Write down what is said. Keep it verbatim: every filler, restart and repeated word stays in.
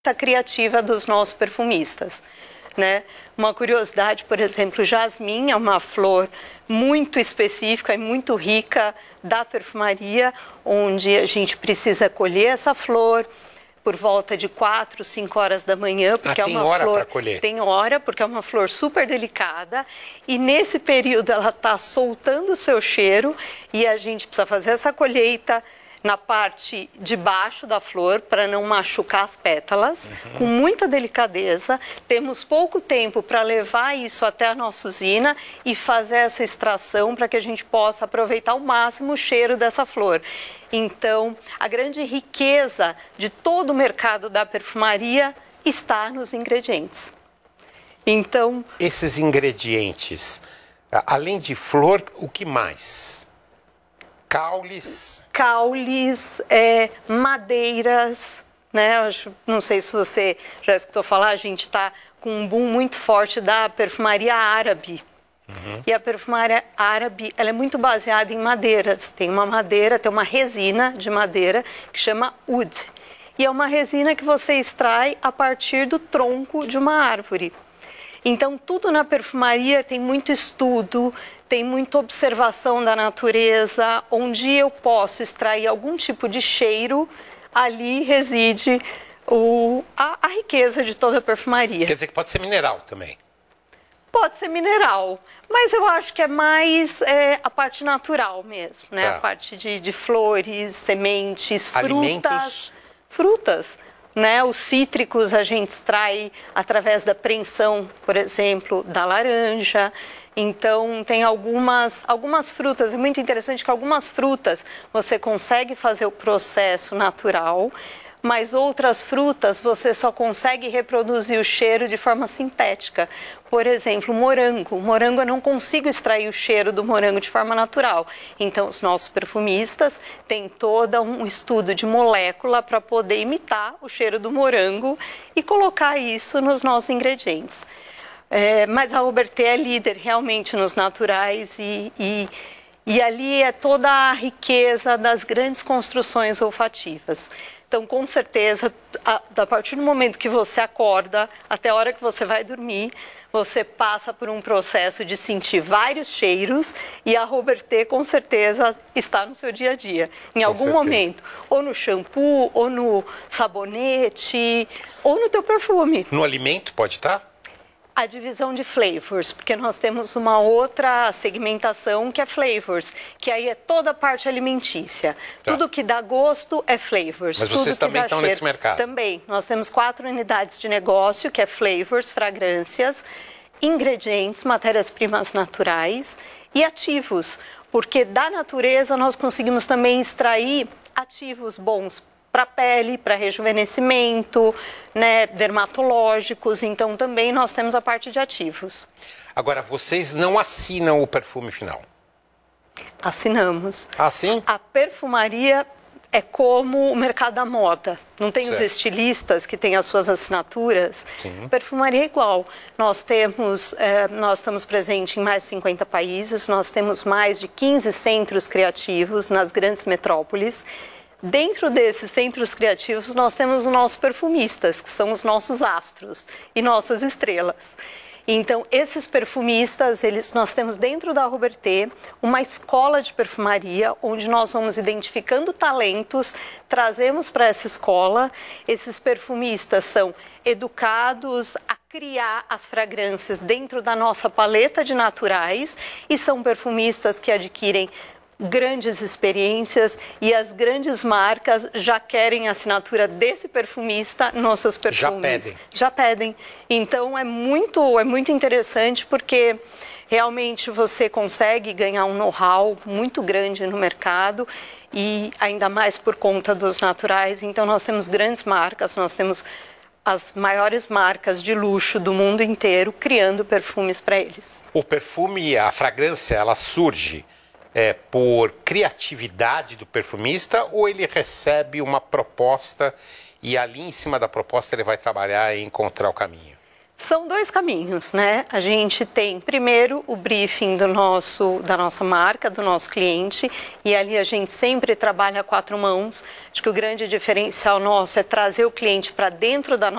criativa dos nossos perfumistas, né? Uma curiosidade, por exemplo, o jasmim é uma flor muito específica e muito rica da perfumaria, onde a gente precisa colher essa flor por volta de quatro, cinco horas da manhã, porque ah, é tem uma hora flor, para colher. Tem hora, porque é uma flor super delicada, e nesse período ela está soltando o seu cheiro e a gente precisa fazer essa colheita na parte de baixo da flor para não machucar as pétalas, uhum. com muita delicadeza. Temos pouco tempo para levar isso até a nossa usina e fazer essa extração para que a gente possa aproveitar ao máximo o cheiro dessa flor. Então, a grande riqueza de todo o mercado da perfumaria está nos ingredientes. Então, esses ingredientes, além de flor, o que mais? Caules. Caules, é, madeiras, né? Eu não sei se você já escutou falar, a gente está com um boom muito forte da perfumaria árabe. Uhum. E a perfumaria árabe, ela é muito baseada em madeiras. Tem uma madeira, tem uma resina de madeira que chama oud. E é uma resina que você extrai a partir do tronco de uma árvore. Então, tudo na perfumaria tem muito estudo, tem muita observação da natureza, onde eu posso extrair algum tipo de cheiro, ali reside o, a, a riqueza de toda a perfumaria. Quer dizer que pode ser mineral também? Pode ser mineral, mas eu acho que é mais é, a parte natural mesmo, né? Tá. A parte de, de flores, sementes, alimentos. frutas. Frutas. Né? Os cítricos a gente extrai através da preensão, por exemplo, da laranja. Então, tem algumas, algumas frutas, é muito interessante que algumas frutas você consegue fazer o processo natural, mas outras frutas você só consegue reproduzir o cheiro de forma sintética. Por exemplo, morango. O morango eu não consigo extrair o cheiro do morango de forma natural. Então, os nossos perfumistas têm todo um estudo de molécula para poder imitar o cheiro do morango e colocar isso nos nossos ingredientes. É, mas a Robertet é líder realmente nos naturais e, e, e ali é toda a riqueza das grandes construções olfativas. Então, com certeza, a, a partir do momento que você acorda até a hora que você vai dormir, você passa por um processo de sentir vários cheiros e a Robertet, com certeza, está no seu dia a dia. Em com algum certeza. momento, ou no shampoo, ou no sabonete, ou no teu perfume. No alimento pode estar? A divisão de flavors, porque nós temos uma outra segmentação que é flavors, que aí é toda a parte alimentícia. Tá. Tudo que dá gosto é flavors. Mas tudo vocês que também dá estão cheiro, nesse mercado? Também. Nós temos quatro unidades de negócio, que é flavors, fragrâncias, ingredientes, matérias-primas naturais e ativos, porque da natureza nós conseguimos também extrair ativos bons para a pele, para rejuvenescimento, né, dermatológicos. Então, também nós temos a parte de ativos. Agora, vocês não assinam o perfume final? Assinamos. Ah, sim? A perfumaria é como o mercado da moda. Não tem certo. Os estilistas que têm as suas assinaturas? Sim. Perfumaria é igual. Nós temos, é, nós estamos presentes em mais de cinquenta países, nós temos mais de quinze centros criativos nas grandes metrópoles. Dentro desses centros criativos, nós temos os nossos perfumistas, que são os nossos astros e nossas estrelas. Então, esses perfumistas, eles, nós temos dentro da Robertet uma escola de perfumaria, onde nós vamos identificando talentos, trazemos para essa escola. Esses perfumistas são educados a criar as fragrâncias dentro da nossa paleta de naturais e são perfumistas que adquirem grandes experiências e as grandes marcas já querem a assinatura desse perfumista nos seus perfumes. Já pedem. Já pedem. Então é muito, é muito interessante porque realmente você consegue ganhar um know-how muito grande no mercado e ainda mais por conta dos naturais. Então nós temos grandes marcas, nós temos as maiores marcas de luxo do mundo inteiro criando perfumes para eles. O perfume, a fragrância, ela surge É, por criatividade do perfumista ou ele recebe uma proposta e ali em cima da proposta ele vai trabalhar e encontrar o caminho? São dois caminhos, né? A gente tem, primeiro, o briefing do nosso, da nossa marca, do nosso cliente, e ali a gente sempre trabalha a quatro mãos. Acho que o grande diferencial nosso é trazer o cliente para dentro da